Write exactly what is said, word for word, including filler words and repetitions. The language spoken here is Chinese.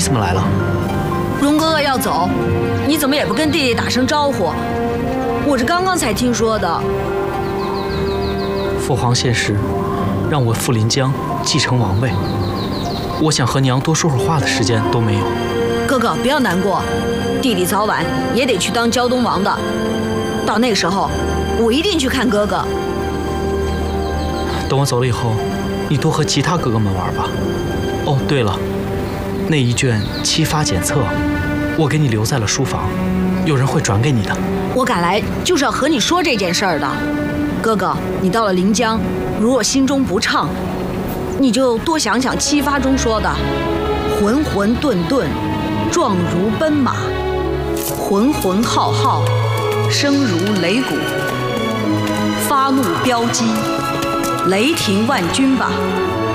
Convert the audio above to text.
怎么来了？ 荣哥哥要走，你怎么也不跟弟弟打声招呼？我是刚刚才听说的。 父皇现时让我赴临江继承王位，我想和娘多说会话的时间都没有。 哥哥不要难过，弟弟早晚也得去当胶东王的，到那个时候，我一定去看哥哥。 等我走了以后，你多和其他哥哥们玩吧。哦，对了，那一卷七发检测，我给你留在了书房，有人会转给你的。 我赶来就是要和你说这件事儿的。哥哥，你到了临江，如若心中不畅，你就多想想七发中说的浑浑沌沌，状如奔马，浑浑浩浩，声如擂鼓，发怒飙击，雷霆万钧吧。